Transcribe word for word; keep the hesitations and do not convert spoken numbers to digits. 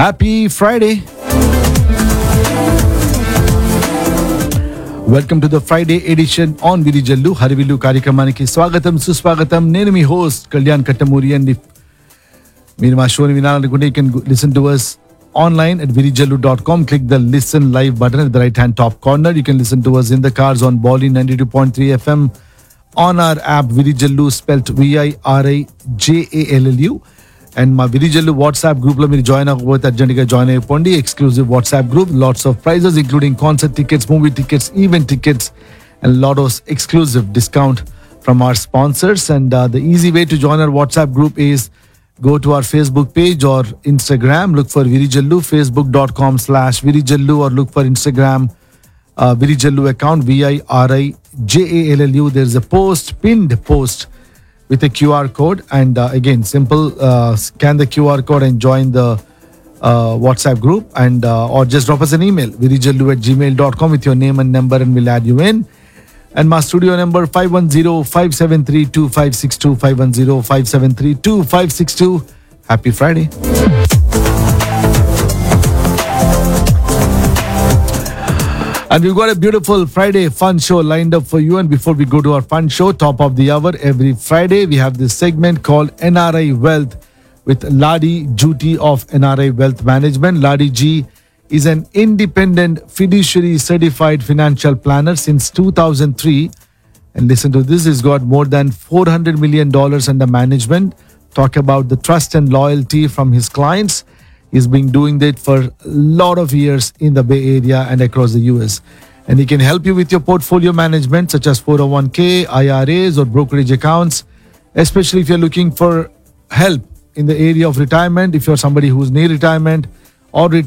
Happy Friday. Welcome to the Friday edition on Virijallu Harivillu కార్యక్రమానికి స్వాగతం సుస్వాగతం. నేను మీ హోస్ట్ కళ్యాణ్ కట్టమూరి. అండ్ మీరు మా షోని వినాలనుకుంటే you can listen to us online at virijallu dot com. Click the listen live button at the right hand top corner. You can listen to us in the cars on Bolly ninety-two point three F M, on our app Virijallu, spelt V I R I J A L L U. And మా Virijallu WhatsApp గ్రూప్లో మీరు join అవ్వకపోతే అర్జెంట్గా join అయిపోండి. Exclusive WhatsApp group, lots of prices including concert tickets, movie tickets, event tickets and lot of exclusive discount from our sponsors. And the easy way to join our WhatsApp group is go to our Facebook page or Instagram, look for Virijallu, facebook dot com slash Virijallu, or look for Instagram uh, Virijallu account, V I R I J A L L U. There's a post, pinned post with a Q R code, and uh, again simple, uh, scan the Q R code and join the uh, WhatsApp group, and uh, or just drop us an email, virijallu at gmail dot com, with your name and number, and we'll add you in. And my studio number five one zero, five seven three, two five six two, five one zero, five seven three, two five six two. Happy Friday. And we've got a beautiful Friday fun show lined up for you. And before we go to our fun show, top of the hour, every Friday, we have this segment called N R I Wealth with Ladi Juti of N R I Wealth Management. Ladi G is an independent fiduciary certified financial planner since two thousand three. And listen to this, he's got more than four hundred million dollars under management. Talk about the trust and loyalty from his clients. He's been doing that for a lot of years in the Bay Area and across the U S. And he can help you with your portfolio management, such as four oh one k, I R As, or brokerage accounts, especially if you're looking for help in the area of retirement, if you're somebody who's near retirement or retired.